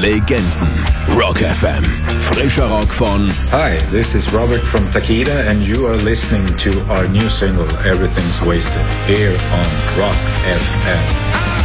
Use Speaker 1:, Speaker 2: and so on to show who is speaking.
Speaker 1: Legenden. Rock FM. Frischer Rock von...
Speaker 2: Hi, this is Robert from Takida and you are listening to our new single, Everything's Wasted, here on Rock FM.